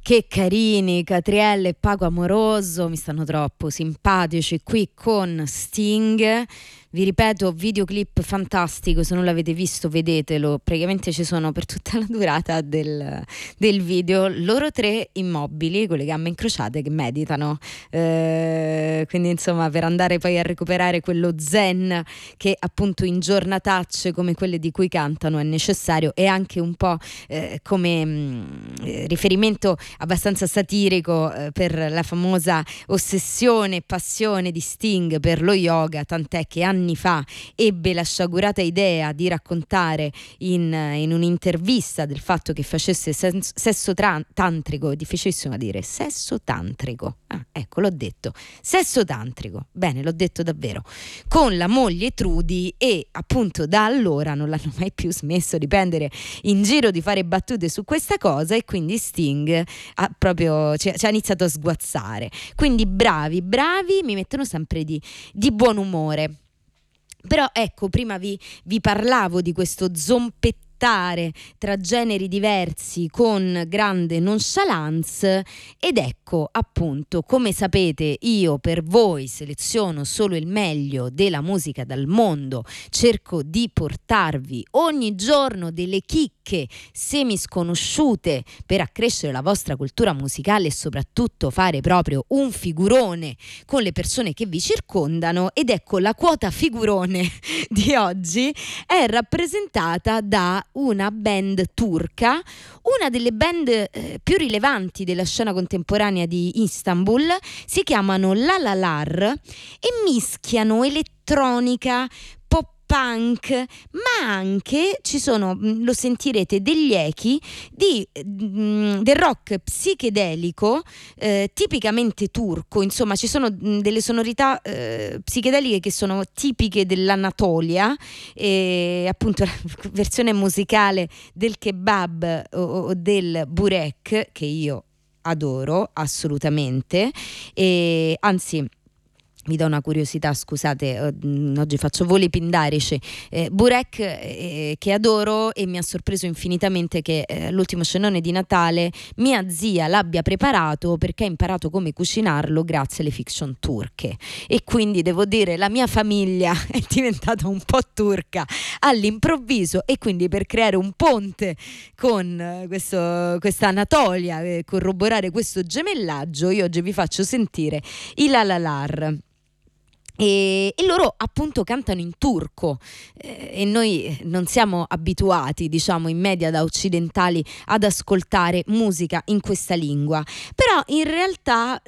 Che carini Catriel e Paco Amoroso, mi stanno troppo simpatici qui con Sting. Vi ripeto, videoclip fantastico, se non l'avete visto vedetelo, praticamente ci sono per tutta la durata del video loro tre immobili con le gambe incrociate che meditano, quindi insomma per andare poi a recuperare quello zen che appunto in giornatacce come quelle di cui cantano è necessario, e anche un po' come riferimento abbastanza satirico per la famosa ossessione e passione di Sting per lo yoga, tant'è che anni fa ebbe la sciagurata idea di raccontare in un'intervista del fatto che facesse sesso tantrico. Difficilissimo a dire, sesso tantrico, ecco, l'ho detto, sesso tantrico, bene, l'ho detto davvero, con la moglie Trudy, e appunto da allora non l'hanno mai più smesso di prendere in giro, di fare battute su questa cosa, e quindi Sting ci ha iniziato a sguazzare. Quindi bravi, mi mettono sempre di buon umore. Però ecco, prima vi parlavo di questo zompettare tra generi diversi con grande nonchalance, ed ecco appunto, come sapete, io per voi seleziono solo il meglio della musica dal mondo, cerco di portarvi ogni giorno delle chicche semi sconosciute per accrescere la vostra cultura musicale e soprattutto fare proprio un figurone con le persone che vi circondano. Ed ecco, la quota figurone di oggi è rappresentata da una band turca, una delle band più rilevanti della scena contemporanea di Istanbul. Si chiamano Lalalar e mischiano elettronica, pop punk, ma anche ci sono, lo sentirete, degli echi del rock psichedelico tipicamente turco. Insomma, ci sono delle sonorità psichedeliche che sono tipiche dell'Anatolia, e appunto la versione musicale del kebab o del burek, che io adoro assolutamente, e anzi vi do una curiosità, scusate, oggi faccio voli pindarici. Burek che adoro, e mi ha sorpreso infinitamente che l'ultimo cenone di Natale mia zia l'abbia preparato, perché ha imparato come cucinarlo grazie alle fiction turche, e quindi devo dire la mia famiglia è diventata un po' turca all'improvviso, e quindi per creare un ponte con questa Anatolia, corroborare questo gemellaggio, io oggi vi faccio sentire i Lalalar. E loro appunto cantano in turco, e noi non siamo abituati, diciamo, in media da occidentali ad ascoltare musica in questa lingua. Però in realtà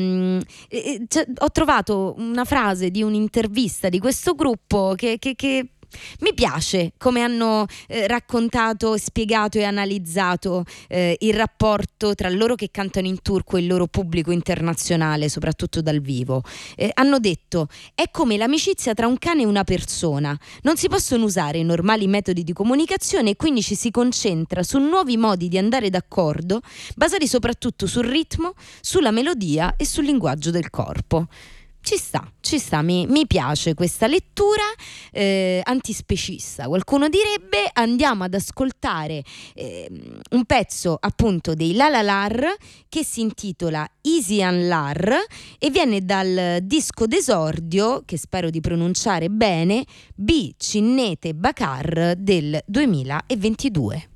ho trovato una frase di un'intervista di questo gruppo che mi piace come hanno raccontato, spiegato e analizzato il rapporto tra loro che cantano in turco e il loro pubblico internazionale, soprattutto dal vivo. Hanno detto: è come l'amicizia tra un cane e una persona, non si possono usare i normali metodi di comunicazione, e quindi ci si concentra su nuovi modi di andare d'accordo, basati soprattutto sul ritmo, sulla melodia e sul linguaggio del corpo. Ci sta, mi piace questa lettura antispecista, qualcuno direbbe. Andiamo ad ascoltare un pezzo appunto dei Lalalar che si intitola Isian Lar e viene dal disco d'esordio, che spero di pronunciare bene, B Cinnete Bakar del 2022.